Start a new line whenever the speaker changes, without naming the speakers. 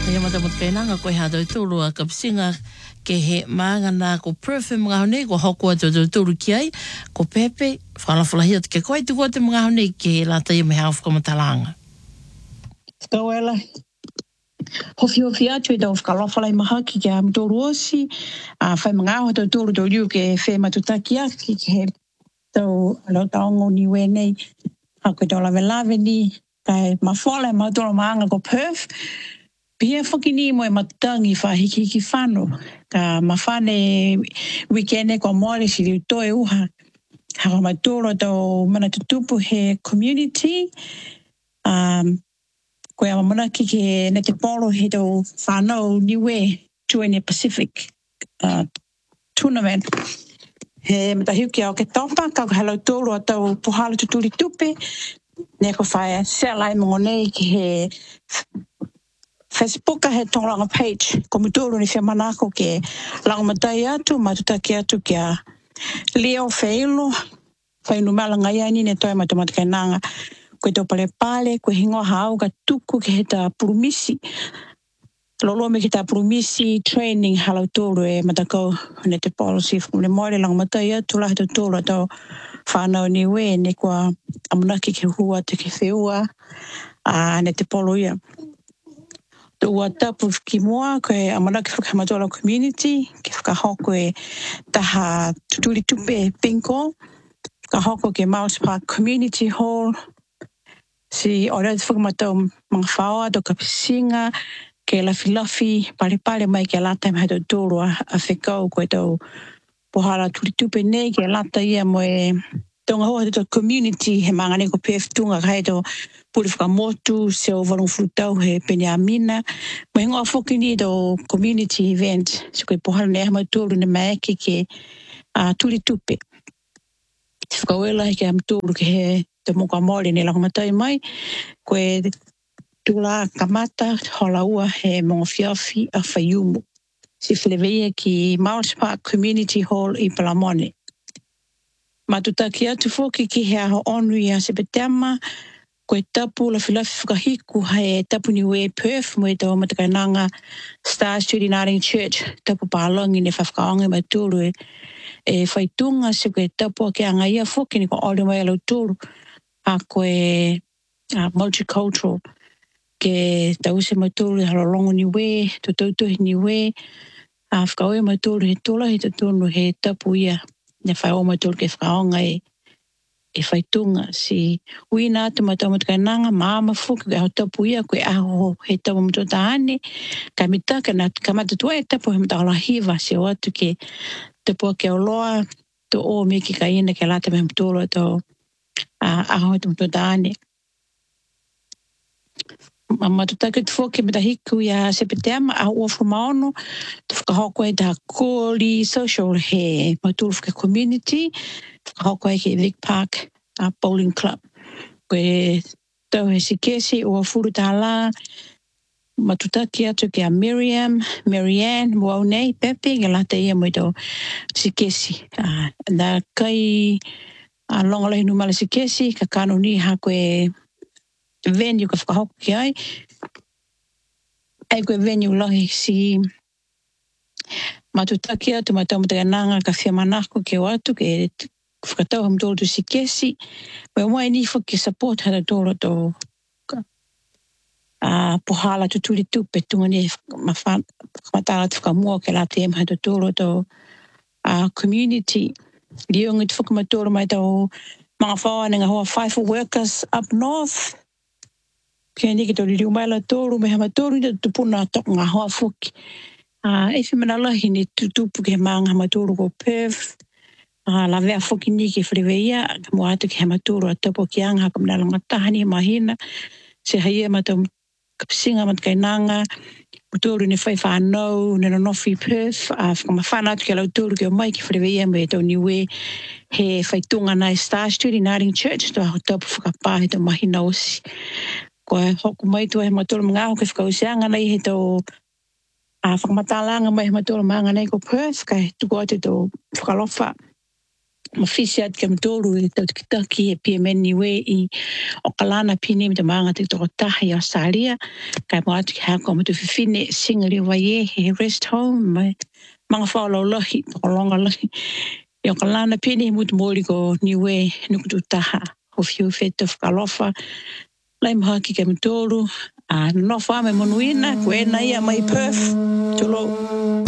Ia mata mutkainanga koe hātou tūrua ka pisinga ke he māngana ko perfume mga hone ko hoko atu tūru ki ai ko pepe whalawhalahia te ke koe tuko te mga hone ke he lata ia me hawha kamatalanga.
Skawela. Hofi atu e tau whakalawhalai maha ki ke amtōru osi. Whai mga aho tau tūru tau liu ke whē matutaki aki ke he tau alo taongo ni wenei. Hako tau lawe ni kai mawhala e mautoro maanga ko perf. Pia whaki ni mo e matangi whahiki whano. Ka mawhane weekend e ko moare si liu toe uha. Haka matoro tau mana tutupu he community. Koe ama mana ki ke ne te polo he tau whanau niwe Tuene Pacific tournament. He matahiu ki au ke topa ka halau tōru a tau puhala tuturi tupe. Ne ko whae selai mongonei ki he Facebook he tonglanga page ko mutoro ni whia manako ke langamatai atu matutaki atu kia Leo Feilo whainu malanga ia ni ne toi matamatakai nanga koe tau pale koe hingoa hao ka tuku ke he ta purumisi lolo me ki ta purumisi training halau tōru e matakau ne te policy ne moare langamatai atu lahi tau tōru tau whanau ni we ne kua amunaki ke hua te ke whiua ne te polo ia. Ua tapu ki moa koe amanaki whakamatola community ke whakahoko e taha tuturi tupe pinko whakahoko ke Mouse Park Community Hall si ora te whakamatau mga whaoa to ka pisinga ke lafi pare mai ke lata mai tau tōru a whekau koe tau pohala turi tupe nei ke lata ia mo e tonga hoa te tau community he mangane ko PF tunga kai tau puri whakamotu se o warung frutau he pene amina. Mai ngoa whoki ni do community event. So koe pohara ne hama tōru ne maeke ke turi tupe. Te whakawela he ke am tōru ke he te moka mōre ne lakamatai mai. Koe tūla kamata hola ua he mongo whiawhi a whaiumu. Si wheleweia ki Mouse Park Community Hall i Palamone. Matutaki atu whoki ki he aho onui a Sepetema. Koe tapu la filafi whakahiku he tapu ni we Perth mo e tau matakainanga Star Street Uniting Church tapu pālangi ne whawhakaonga mai tūru e whaitunga se koe tapu a ke anga ia whoki ni ko ore mai alau tūru a koe multicultural ke tau se mai tūru halolongo ni we to tautuhi ni we a whakaoe mai tūru he tūla he tatunu he tapu ia ne whaio mai tūru ke whakaonga e whaitunga si uina atu matau matakainanga maama whuki ke hau tapu ia koe aho he tapu matutaane ka mitaka na kamatatua e tapu he mataola hiva se o atu ke tapu ke oloa to o me ki kaina ke lata me mtolo to aho he matutaane matutaka tu whuki matahiku ia Sepetema a uofu maono tu whakahoko e ta kōli social he matulu whuka community whakahoko e ke Vic Park Bowling Club. Koe tau he sikesi o furu tāla matutaki atu ke a Marianne, wau nei, pepe, ke lata ia mo i tau sikesi. Nā kai longalahi numala sikesi, ka kano ni ha koe venue ka whakahoko ki ai. Ai koe venue lahi si matutaki atu matau matakananga ka whiamanako ke o atu ke whakatau ham tōru tu sikesi. Wai mai ni whaki support hata tōru tō pohala tuturi tupe tunga ni matala tu whakamua ke la te hata tōru tō community. Lionga tu whakamatōru mai tau mga whaoananga hoa FIFO workers up north. Kia ni ki tō liu mai la tōru me hama tōru ni tupuna tok ngā hoa whuki. E whimanalahi ni tutupu ke maanga hama tōru ko Perth. La vea whuki ni ki whiriweia, ka mua atu ki hama tūru a tapo ki anga haka mna langa tahani mahina, se haia matau kapisinga matakainanga, tūru ni whai whanau, nena nofi Perth, whakamawhana atu ki alau tūru ki o mai ki whiriweia me tau niwe he whaitunga nai Star Street Uniting Church, tō aho tapo whakapā he tau mahina osi. Koe hoku mai tō he matūru mga aho ke whakausianga nei he tau whakamatalanga mai he matūru mga nei ko Perth, kai tuku atu tō whakalofa. mafisi at kem tolu I tau kitaki e pia meni we I o kalana pini me te maanga te toko tahi o Salia kai mo atu ki hako mo tu fifine singari wa ye he rest home mai manga whaolau lahi toko longa lahi I o kalana pini mutu mori ko niwe nukutu taha o fiu fete whakalofa lai maha ki kem tolu no wha me monuina koe na ia mai Perth tolo